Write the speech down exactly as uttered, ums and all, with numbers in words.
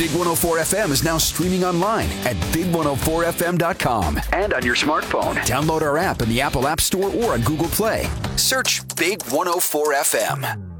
Big one oh four F M is now streaming online at big one oh four f m dot com and on your smartphone. Download our app in the Apple App Store or on Google Play. Search Big one oh four F M.